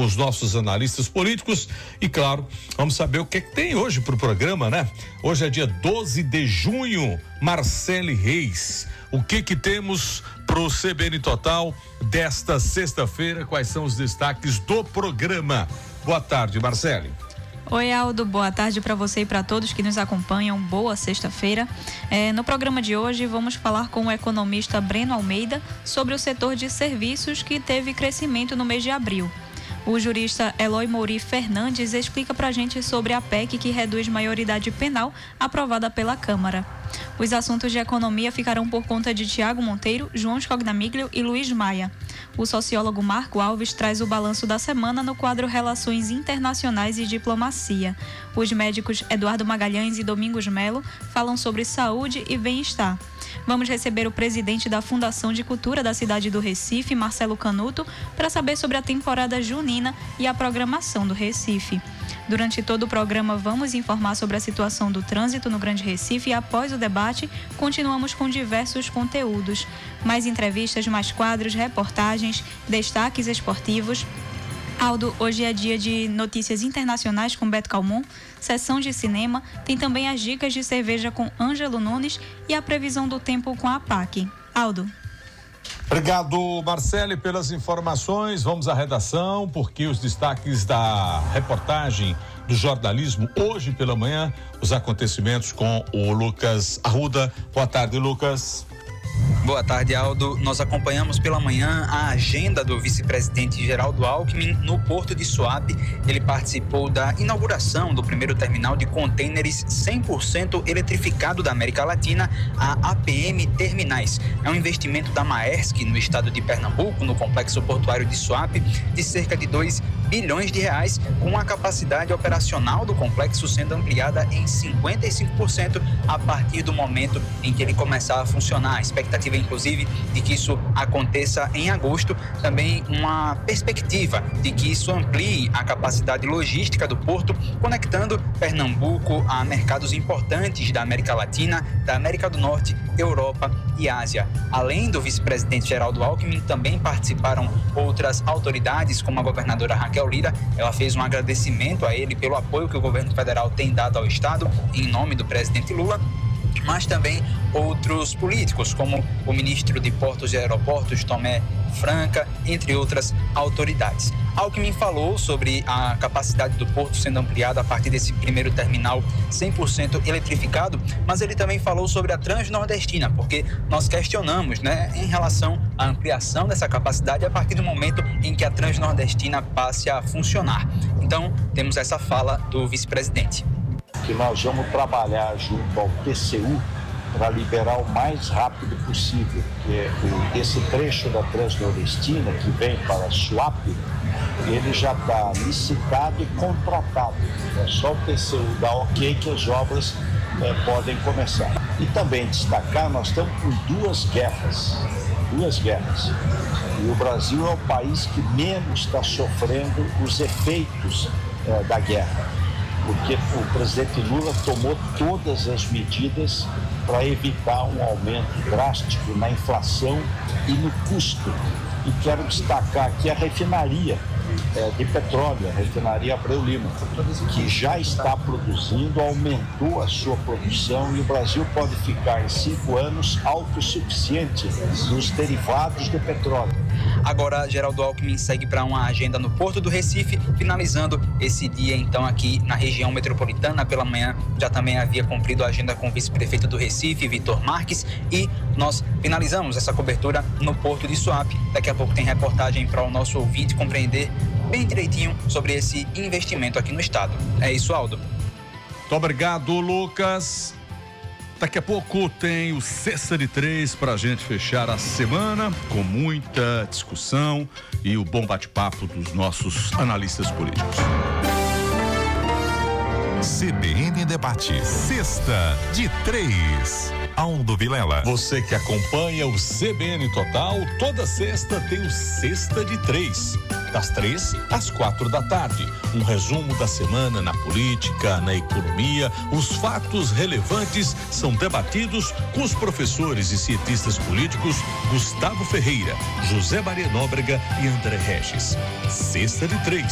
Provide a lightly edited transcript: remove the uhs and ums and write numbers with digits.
com os nossos analistas políticos e, claro, vamos saber o que tem hoje pro programa, né? Hoje é dia 12 de junho, Marcele Reis. O que temos pro CBN Total desta sexta-feira? Quais são os destaques do programa? Boa tarde, Marcele. Oi, Aldo, boa tarde para você e para todos que nos acompanham. Boa sexta-feira. No programa de hoje vamos falar com o economista Breno Almeida sobre o setor de serviços que teve crescimento no mês de abril. O jurista Eloy Mouri Fernandes explica para a gente sobre a PEC que reduz maioridade penal aprovada pela Câmara. Os assuntos de economia ficarão por conta de Tiago Monteiro, João Scognamiglio e Luiz Maia. O sociólogo Marco Alves traz o balanço da semana no quadro Relações Internacionais e Diplomacia. Os médicos Eduardo Magalhães e Domingos Melo falam sobre saúde e bem-estar. Vamos receber o presidente da Fundação de Cultura da cidade do Recife, Marcelo Canuto, para saber sobre a temporada junina e a programação do Recife. Durante todo o programa, vamos informar sobre a situação do trânsito no Grande Recife e, após o debate, continuamos com diversos conteúdos. Mais entrevistas, mais quadros, reportagens, destaques esportivos. Aldo, hoje é dia de notícias internacionais com Beto Calmon, sessão de cinema, tem também as dicas de cerveja com Ângelo Nunes e a previsão do tempo com a PAC. Aldo. Obrigado, Marcele, pelas informações. Vamos à redação, porque os destaques da reportagem do jornalismo hoje pela manhã, os acontecimentos com o Lucas Arruda. Boa tarde, Lucas. Boa tarde, Aldo. Nós acompanhamos pela manhã a agenda do vice-presidente Geraldo Alckmin no Porto de Suape. Ele participou da inauguração do primeiro terminal de contêineres 100% eletrificado da América Latina, a APM Terminais. É um investimento da Maersk no estado de Pernambuco, no complexo portuário de Suape, de cerca de 2 bilhões de reais, com a capacidade operacional do complexo sendo ampliada em 55% a partir do momento em que ele começar a funcionar. A expectativa, inclusive, de que isso aconteça em agosto. Também uma perspectiva de que isso amplie a capacidade logística do porto, conectando Pernambuco a mercados importantes da América Latina, da América do Norte, Europa e Ásia. Além do vice-presidente Geraldo Alckmin, também participaram outras autoridades, como a governadora Raquel Lira. Ela fez um agradecimento a ele pelo apoio que o governo federal tem dado ao estado, em nome do presidente Lula, mas também outros políticos, como o ministro de Portos e Aeroportos, Tomé Franca, entre outras autoridades. Alckmin falou sobre a capacidade do porto sendo ampliada a partir desse primeiro terminal 100% eletrificado, mas ele também falou sobre a Transnordestina, porque nós questionamos, em relação à ampliação dessa capacidade a partir do momento em que a Transnordestina passe a funcionar. Então, temos essa fala do vice-presidente. Que nós vamos trabalhar junto ao TCU para liberar o mais rápido possível, que esse trecho da Transnordestina que vem para Suape, ele já está licitado e contratado. É só o TCU dar ok que as obras podem começar. E também destacar, nós estamos com duas guerras. E o Brasil é o país que menos está sofrendo os efeitos da guerra, porque o presidente Lula tomou todas as medidas para evitar um aumento drástico na inflação e no custo. E quero destacar aqui a refinaria de petróleo, a refinaria Abreu Lima, que já está produzindo, aumentou a sua produção e o Brasil pode ficar em 5 anos autossuficiente nos derivados do petróleo. Agora, Geraldo Alckmin segue para uma agenda no Porto do Recife, finalizando esse dia, então, aqui na região metropolitana. Pela manhã, já também havia cumprido a agenda com o vice-prefeito do Recife, Vitor Marques, e nós finalizamos essa cobertura no Porto de Suape. Daqui a pouco tem reportagem para o nosso ouvinte compreender bem direitinho sobre esse investimento aqui no estado. É isso, Aldo. Muito obrigado, Lucas. Daqui a pouco tem o Sexta de Três para a gente fechar a semana com muita discussão e o bom bate-papo dos nossos analistas políticos. CBN Debate, Sexta de Três. Aldo Vilela. Você que acompanha o CBN Total, toda sexta tem o Sexta de Três. Das 3 às 4 da tarde. Um resumo da semana na política, na economia. Os fatos relevantes são debatidos com os professores e cientistas políticos Gustavo Ferreira, José Maria Nóbrega e André Regis. Sexta de Três.